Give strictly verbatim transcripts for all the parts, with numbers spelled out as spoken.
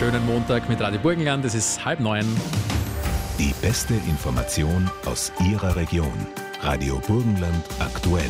schönen Montag mit Radio Burgenland. Es ist halb neun. Die beste Information aus Ihrer Region. Radio Burgenland aktuell.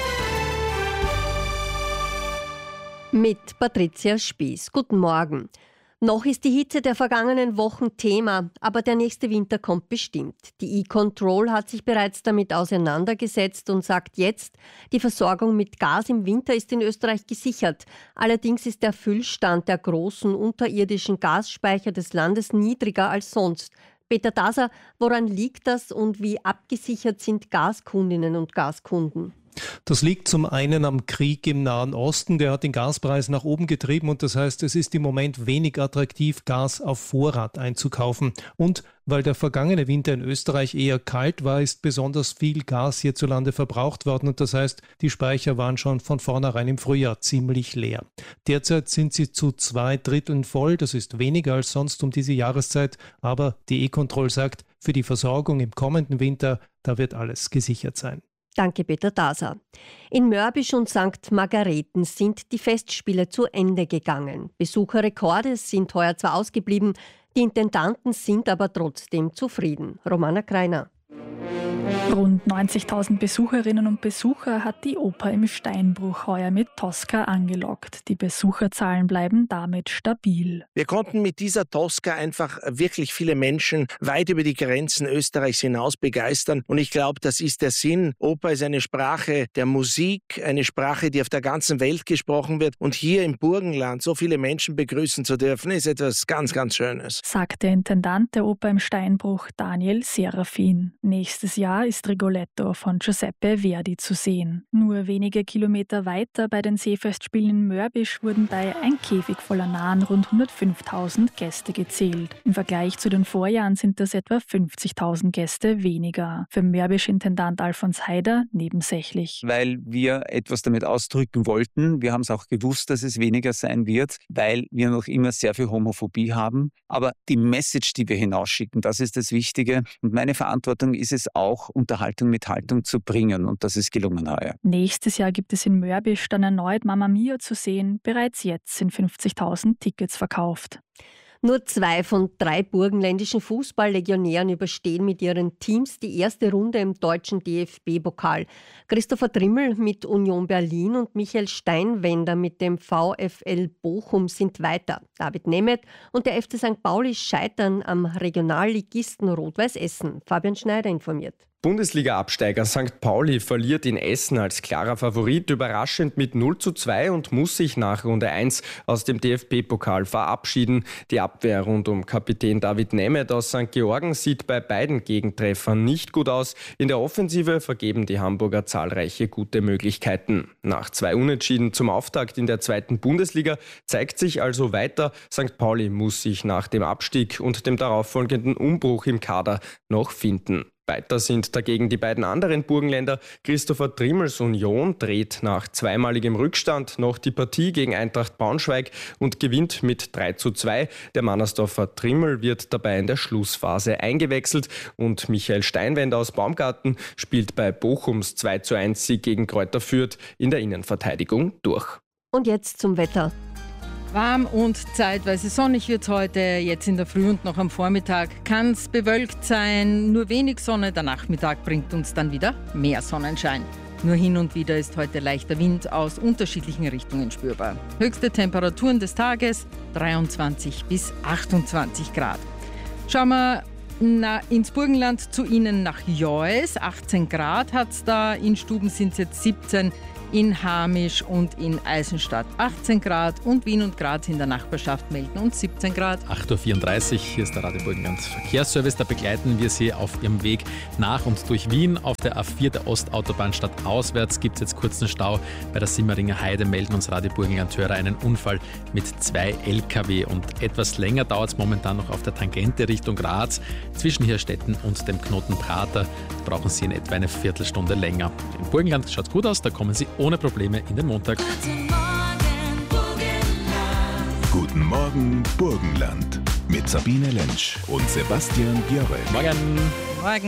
Mit Patricia Spieß. Guten Morgen. Noch ist die Hitze der vergangenen Wochen Thema, aber der nächste Winter kommt bestimmt. Die E-Control hat sich bereits damit auseinandergesetzt und sagt jetzt, die Versorgung mit Gas im Winter ist in Österreich gesichert. Allerdings ist der Füllstand der großen unterirdischen Gasspeicher des Landes niedriger als sonst. Peter Daser, woran liegt das und wie abgesichert sind Gaskundinnen und Gaskunden? Das liegt zum einen am Krieg im Nahen Osten, der hat den Gaspreis nach oben getrieben und das heißt, es ist im Moment wenig attraktiv, Gas auf Vorrat einzukaufen. Und weil der vergangene Winter in Österreich eher kalt war, ist besonders viel Gas hierzulande verbraucht worden und das heißt, die Speicher waren schon von vornherein im Frühjahr ziemlich leer. Derzeit sind sie zu zwei Dritteln voll, das ist weniger als sonst um diese Jahreszeit, aber die E-Control sagt, für die Versorgung im kommenden Winter, da wird alles gesichert sein. Danke, Peter Daser. In Mörbisch und Sankt Margareten sind die Festspiele zu Ende gegangen. Besucherrekorde sind heuer zwar ausgeblieben, die Intendanten sind aber trotzdem zufrieden. Romana Kreiner. Rund neunzigtausend Besucherinnen und Besucher hat die Oper im Steinbruch heuer mit Tosca angelockt. Die Besucherzahlen bleiben damit stabil. Wir konnten mit dieser Tosca einfach wirklich viele Menschen weit über die Grenzen Österreichs hinaus begeistern. Und ich glaube, das ist der Sinn. Oper ist eine Sprache der Musik, eine Sprache, die auf der ganzen Welt gesprochen wird. Und hier im Burgenland so viele Menschen begrüßen zu dürfen, ist etwas ganz, ganz Schönes. Sagt der Intendant der Oper im Steinbruch, Daniel Serafin. Nächstes Jahr ist Rigoletto von Giuseppe Verdi zu sehen. Nur wenige Kilometer weiter bei den Seefestspielen in Mörbisch wurden bei Ein Käfig voller Nahen rund hundertfünftausend Gäste gezählt. Im Vergleich zu den Vorjahren sind das etwa fünfzigtausend Gäste weniger. Für Mörbisch-Intendant Alfons Haider nebensächlich. Weil wir etwas damit ausdrücken wollten. Wir haben es auch gewusst, dass es weniger sein wird, weil wir noch immer sehr viel Homophobie haben. Aber die Message, die wir hinausschicken, das ist das Wichtige. Und meine Verantwortung ist es auch, Unterhaltung mit Haltung zu bringen und das ist gelungen heuer. Nächstes Jahr gibt es in Mörbisch dann erneut Mamma Mia zu sehen. Bereits jetzt sind fünfzigtausend Tickets verkauft. Nur zwei von drei burgenländischen Fußballlegionären überstehen mit ihren Teams die erste Runde im deutschen D F B-Pokal. Christopher Trimmel mit Union Berlin und Michael Steinwender mit dem VfL Bochum sind weiter. David Nemeth und der F C Sankt Pauli scheitern am Regionalligisten Rot-Weiß Essen. Fabian Schneider informiert. Bundesliga-Absteiger Sankt Pauli verliert in Essen als klarer Favorit überraschend mit null zu zwei und muss sich nach Runde eins aus dem D F B-Pokal verabschieden. Die Abwehr rund um Kapitän David Nemeth aus Sankt Georgen sieht bei beiden Gegentreffern nicht gut aus. In der Offensive vergeben die Hamburger zahlreiche gute Möglichkeiten. Nach zwei Unentschieden zum Auftakt in der zweiten Bundesliga zeigt sich also weiter, Sankt Pauli muss sich nach dem Abstieg und dem darauffolgenden Umbruch im Kader noch finden. Weiter sind dagegen die beiden anderen Burgenländer. Christopher Trimmels Union dreht nach zweimaligem Rückstand noch die Partie gegen Eintracht Braunschweig und gewinnt mit drei zu zwei. Der Mannersdorfer Trimmel wird dabei in der Schlussphase eingewechselt und Michael Steinwender aus Baumgarten spielt bei Bochums zwei zu eins Sieg gegen Kräuter Fürth in der Innenverteidigung durch. Und jetzt zum Wetter. Warm und zeitweise sonnig wird es heute, jetzt in der Früh und noch am Vormittag kann es bewölkt sein, nur wenig Sonne, der Nachmittag bringt uns dann wieder mehr Sonnenschein. Nur hin und wieder ist heute leichter Wind aus unterschiedlichen Richtungen spürbar. Höchste Temperaturen des Tages dreiundzwanzig bis achtundzwanzig Grad. Schauen wir na, ins Burgenland zu Ihnen nach Joes, achtzehn Grad hat es da, in Stuben sind es jetzt siebzehn, in Hamisch und in Eisenstadt achtzehn Grad und Wien und Graz in der Nachbarschaft melden uns siebzehn Grad. acht Uhr vierunddreißig, hier ist der Radio Burgenland Verkehrsservice. Da begleiten wir Sie auf Ihrem Weg nach und durch Wien. Auf der A vier der Ostautobahn stadtauswärts gibt es jetzt kurzen Stau. Bei der Simmeringer Heide melden uns Radio Burgenland-Hörer einen Unfall mit zwei L K W. Und etwas länger dauert es momentan noch auf der Tangente Richtung Graz. Zwischen Hirstetten und dem Knoten Prater brauchen Sie in etwa eine Viertelstunde länger. Im Burgenland schaut es gut aus, da kommen Sie ohne Probleme in den Montag. Guten Morgen Burgenland mit Sabine Lentsch und Sebastian Björre. Morgen. Morgen.